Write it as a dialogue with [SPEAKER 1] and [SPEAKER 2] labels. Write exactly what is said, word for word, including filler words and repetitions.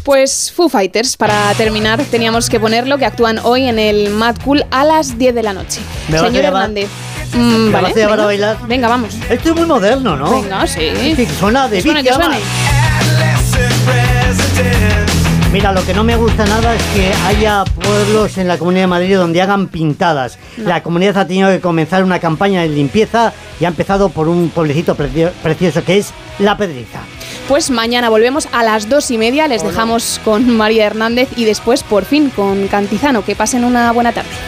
[SPEAKER 1] Pues Foo Fighters, para terminar, teníamos que ponerlo, que actúan hoy en el Mad Cool a las diez de la noche.
[SPEAKER 2] ¿Me vas
[SPEAKER 1] Señor
[SPEAKER 2] a llevar?
[SPEAKER 1] Hernández. Mm,
[SPEAKER 2] ¿Me
[SPEAKER 1] vale,
[SPEAKER 2] vas a llevar
[SPEAKER 1] venga,
[SPEAKER 2] a bailar?
[SPEAKER 1] Venga, vamos.
[SPEAKER 2] Esto es muy moderno, ¿no?
[SPEAKER 1] Venga, sí.
[SPEAKER 2] Que suena de
[SPEAKER 1] Que suene, que
[SPEAKER 2] vicio,
[SPEAKER 1] suene.
[SPEAKER 2] Mira, lo que no me gusta nada es que haya pueblos en la Comunidad de Madrid donde hagan pintadas.
[SPEAKER 1] No.
[SPEAKER 2] La comunidad ha tenido que comenzar una campaña de limpieza y ha empezado por un pueblecito precio- precioso que es La Pedriza.
[SPEAKER 1] Pues mañana volvemos a las dos y media. Les dejamos con María Hernández y después, por fin, con Cantizano. Que pasen una buena tarde.